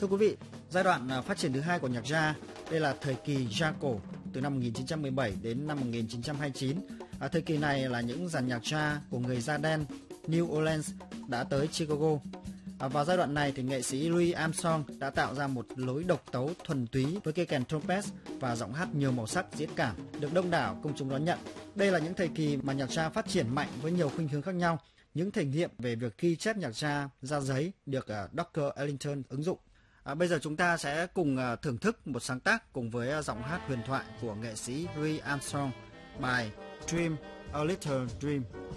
Thưa quý vị, giai đoạn phát triển thứ hai của nhạc jazz, đây là thời kỳ jazz cổ từ năm 1917 đến năm 1929. Thời kỳ này là những dàn nhạc jazz của người da đen New Orleans đã tới Chicago. Vào giai đoạn này thì nghệ sĩ Louis Armstrong đã tạo ra một lối độc tấu thuần túy với cây kèn trumpet và giọng hát nhiều màu sắc diễn cảm được đông đảo công chúng đón nhận. Đây là những thời kỳ mà nhạc jazz phát triển mạnh với nhiều khuynh hướng khác nhau. Những thể nghiệm về việc ghi chép nhạc jazz ra giấy được Dr. Ellington ứng dụng. Bây giờ chúng ta sẽ cùng thưởng thức một sáng tác cùng với giọng hát huyền thoại của nghệ sĩ Louis Armstrong, bài Dream a Little Dream.